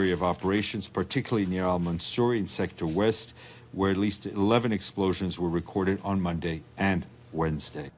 area of operations, particularly near Al Mansouri in Sector West, where at least 11 explosions were recorded on Monday and Wednesday.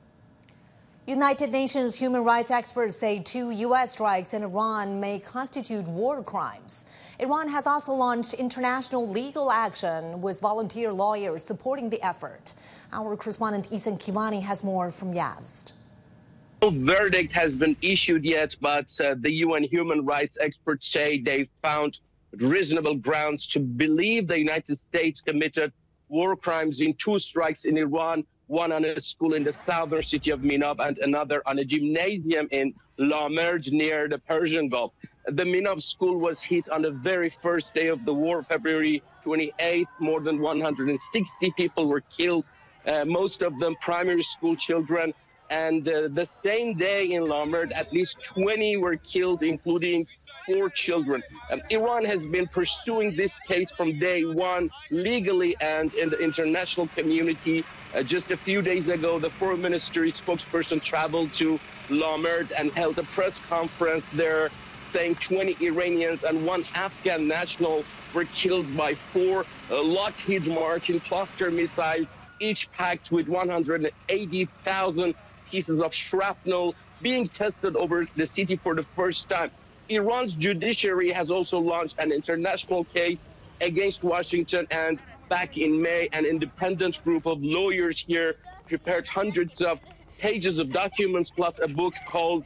United Nations human rights experts say 2 U.S. strikes in Iran may constitute war crimes. Iran has also launched international legal action with volunteer lawyers supporting the effort. Our correspondent Isan Kiwani has more from Yazd. No verdict has been issued yet, but the UN human rights experts say they found reasonable grounds to believe the United States committed war crimes in 2 strikes in Iran, one on a school in the southern city of Minab and another on a gymnasium in Lamerd near the Persian Gulf. The Minab school was hit on the very first day of the war, February 28th. More than 160 people were killed, most of them primary school children. And the same day in Lamerd, at least 20 were killed, including 4 children. Iran has been pursuing this case from day one, legally and in the international community. Just a few days ago, the foreign ministry spokesperson traveled to Lamerd and held a press conference there, saying 20 Iranians and 1 Afghan national were killed by 4 Lockheed Martin cluster missiles, each packed with 180,000 pieces of shrapnel being tested over the city for the first time. Iran's judiciary has also launched an international case against Washington, and back in May, an independent group of lawyers here prepared hundreds of pages of documents plus a book called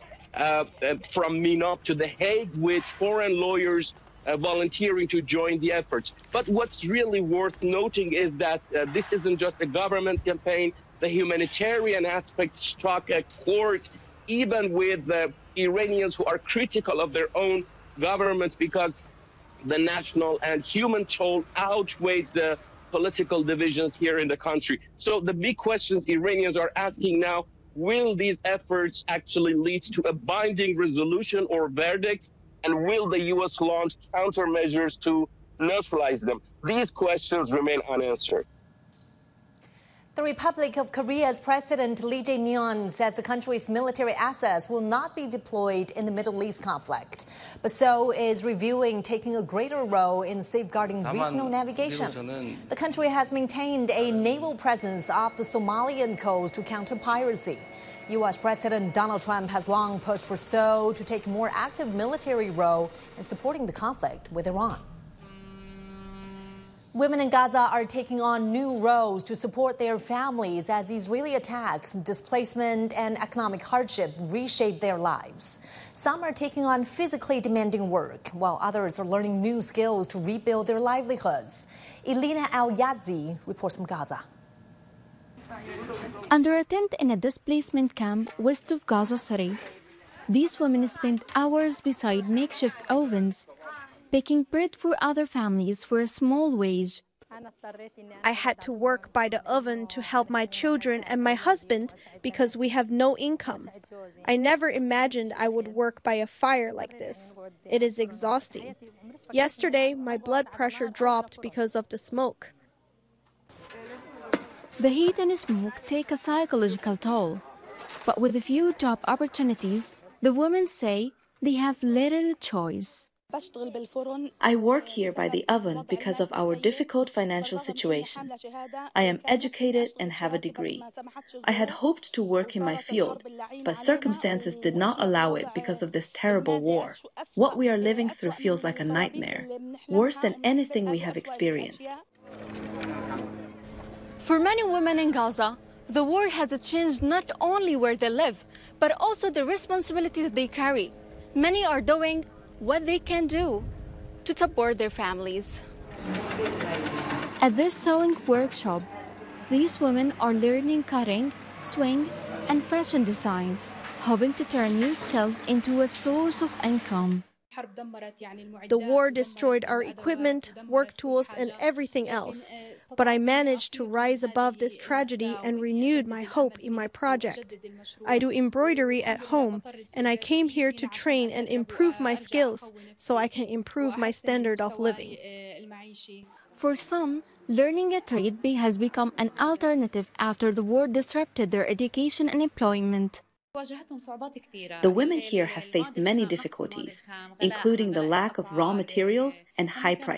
From Minab to The Hague, with foreign lawyers volunteering to join the effort. But what's really worth noting is that this isn't just a government campaign. The humanitarian aspect struck a chord even with the Iranians who are critical of their own government, because the national and human toll outweighs the political divisions here in the country. So the big questions Iranians are asking now, will these efforts actually lead to a binding resolution or verdict? And will the U.S. launch countermeasures to neutralize them? These questions remain unanswered. The Republic of Korea's President Lee Jae-myung says the country's military assets will not be deployed in the Middle East conflict, but so is reviewing taking a greater role in safeguarding regional navigation. The country has maintained a naval presence off the Somalian coast to counter piracy. U.S. President Donald Trump has long pushed for Seoul to take a more active military role in supporting the conflict with Iran. Women in Gaza are taking on new roles to support their families as Israeli attacks, displacement, and economic hardship reshape their lives. Some are taking on physically demanding work, while others are learning new skills to rebuild their livelihoods. Elena Al-Yazdi reports from Gaza. Under a tent in a displacement camp west of Gaza City, these women spent hours beside makeshift ovens, baking bread for other families for a small wage. I had to work by the oven to help my children and my husband because we have no income. I never imagined I would work by a fire like this. It is exhausting. Yesterday, my blood pressure dropped because of the smoke. The heat and smoke take a psychological toll. But with a few job opportunities, the women say they have little choice. I work here by the oven because of our difficult financial situation. I am educated and have a degree. I had hoped to work in my field, but circumstances did not allow it because of this terrible war. What we are living through feels like a nightmare, worse than anything we have experienced. For many women in Gaza, the war has changed not only where they live, but also the responsibilities they carry. Many are doing what they can do to support their families. At this sewing workshop, these women are learning cutting, sewing, and fashion design, hoping to turn new skills into a source of income. The war destroyed our equipment, work tools, and everything else. But I managed to rise above this tragedy and renewed my hope in my project. I do embroidery at home, and I came here to train and improve my skills so I can improve my standard of living. For some, learning a trade has become an alternative after the war disrupted their education and employment. The women here have faced many difficulties, including the lack of raw materials and high prices.